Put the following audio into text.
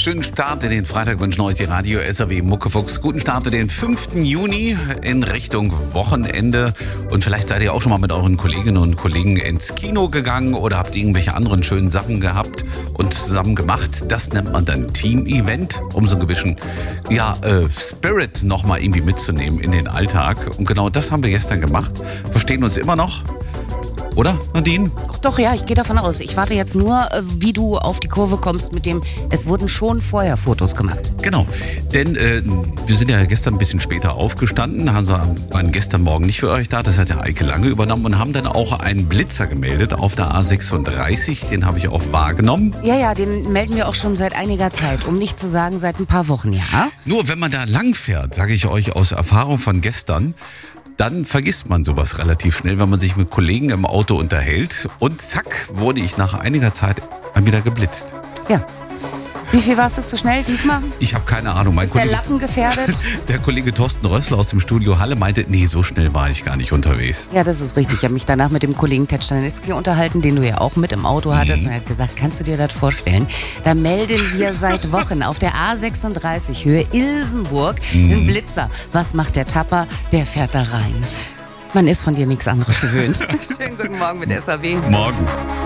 Schönen Start in den Freitag wünschen euch die Radio SAW Muckefuchs. Guten Start in den 5. Juni in Richtung Wochenende. Und vielleicht seid ihr auch schon mal mit euren Kolleginnen und Kollegen ins Kino gegangen oder habt irgendwelche anderen schönen Sachen gehabt und zusammen gemacht. Das nennt man dann Team-Event, um so ein bisschen Spirit nochmal irgendwie mitzunehmen in den Alltag. Und genau das haben wir gestern gemacht. Verstehen uns immer noch. Oder, Nadine? Doch, ja, ich gehe davon aus. Ich warte jetzt nur, wie du auf die Kurve kommst mit dem, es wurden schon vorher Fotos gemacht. Genau, denn wir sind ja gestern ein bisschen später aufgestanden, waren gestern Morgen nicht für euch da, das hat der Eike Lange übernommen und haben dann auch einen Blitzer gemeldet auf der A36, den habe ich auch wahrgenommen. Ja, den melden wir auch schon seit einiger Zeit, um nicht zu sagen seit ein paar Wochen, ja? Nur wenn man da lang fährt, sage ich euch aus Erfahrung von gestern, dann vergisst man sowas relativ schnell, wenn man sich mit Kollegen im Auto unterhält. Und zack, wurde ich nach einiger Zeit mal wieder geblitzt. Ja. Wie viel warst du zu schnell diesmal? Ich habe keine Ahnung. Ist der Lappen gefährdet? Der Kollege Thorsten Rössler aus dem Studio Halle meinte, nee, so schnell war ich gar nicht unterwegs. Ja, das ist richtig. Ich habe mich danach mit dem Kollegen Ted Stanitzky unterhalten, den du ja auch mit im Auto hattest. Und er hat gesagt, kannst du dir das vorstellen? Da melden wir seit Wochen auf der A36 Höhe Ilsenburg einen Blitzer. Was macht der Tapper? Der fährt da rein. Man ist von dir nichts anderes gewöhnt. Schönen guten Morgen mit SAW. Morgen.